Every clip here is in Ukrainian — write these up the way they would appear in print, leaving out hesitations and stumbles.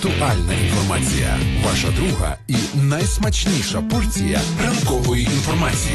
Актуальна інформація. Ваша друга і найсмачніша порція ранкової інформації.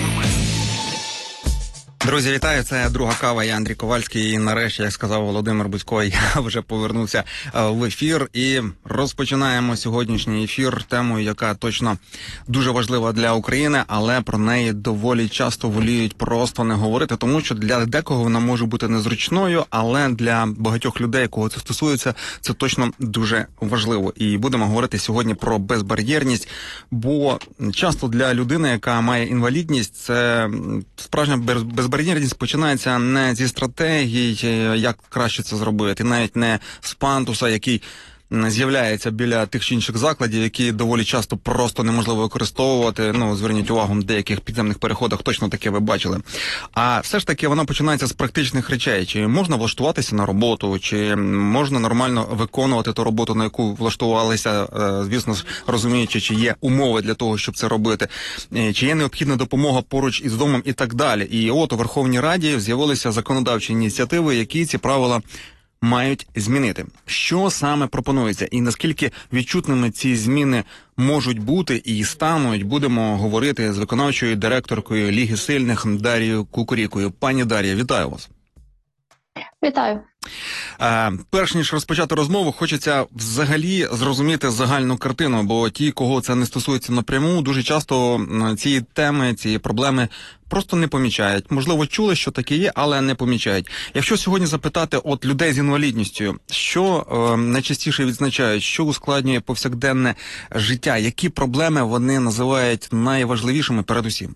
Друзі, вітаю, це «Друга кава», я Андрій Ковальський, і нарешті, як сказав Володимир Буцько, я вже повернувся в ефір і розпочинаємо сьогоднішній ефір темою, яка точно дуже важлива для України, але про неї доволі часто воліють просто не говорити, тому що для декого вона може бути незручною, але для багатьох людей, кого це стосується, це точно дуже важливо. І будемо говорити сьогодні про безбар'єрність, бо часто для людини, яка має інвалідність, це справжня безбар'єрність починається не зі стратегій, як краще це зробити, навіть не з пандуса, який з'являється біля тих чи інших закладів, які доволі часто просто неможливо використовувати. Зверніть увагу, на деяких підземних переходах точно таке ви бачили. А все ж таки воно починається з практичних речей. Чи можна влаштуватися на роботу, чи можна нормально виконувати ту роботу, на яку влаштувалися, звісно ж, розуміючи, чи є умови для того, щоб це робити, чи є необхідна допомога поруч із домом і так далі. І от у Верховній Раді з'явилися законодавчі ініціативи, які ці правила мають змінити. Що саме пропонується і наскільки відчутними ці зміни можуть бути і стануть, будемо говорити з виконавчою директоркою Ліги Сильних Дарією Кукурікою. Пані Дар'я, вітаю вас. Вітаю. Перш ніж розпочати розмову, хочеться взагалі зрозуміти загальну картину, бо ті, кого це не стосується напряму, дуже часто ці теми, ці проблеми просто не помічають. Можливо, чули, що таке є, але не помічають. Якщо сьогодні запитати от людей з інвалідністю, що найчастіше відзначають, що ускладнює повсякденне життя, які проблеми вони називають найважливішими передусім?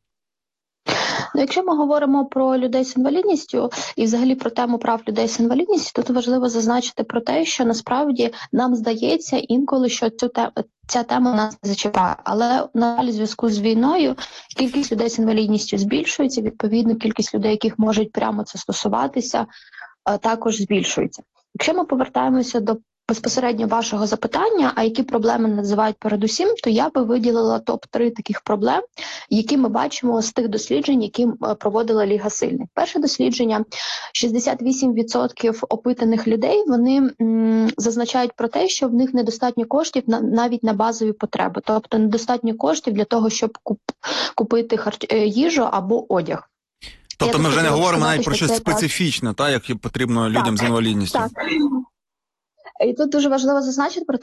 Якщо ми говоримо про людей з інвалідністю і взагалі про тему прав людей з інвалідністю, то важливо зазначити про те, що насправді нам здається інколи, що ця тема нас не зачіпає. Але на жаль, в зв'язку з війною кількість людей з інвалідністю збільшується, відповідно кількість людей, яких можуть прямо це стосуватися, також збільшується. Якщо ми повертаємося до безпосередньо вашого запитання, а які проблеми називають передусім, то я би виділила топ-3 таких проблем, які ми бачимо з тих досліджень, які проводила Ліга Сильних. Перше дослідження, 68% опитаних людей, вони зазначають про те, що в них недостатньо коштів навіть на базові потреби, тобто недостатньо коштів для того, щоб купити їжу або одяг. Тобто ми вже не говоримо навіть про щось специфічне, як потрібно людям з інвалідністю. Так. І тут дуже важливо зазначити про